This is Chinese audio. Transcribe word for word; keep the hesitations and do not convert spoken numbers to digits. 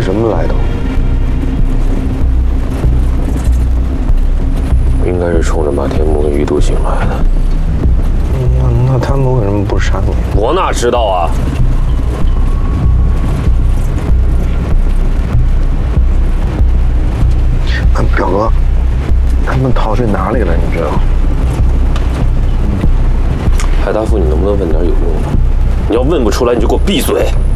什么来头？ 应该是冲着马天木跟于都醒来的。 那那他们为什么不杀你？ 我哪知道啊！ 啊，表哥，他们逃去哪里了？你知道？ 海大富，你能不能问点有用的？你要问不出来，你就给我闭嘴！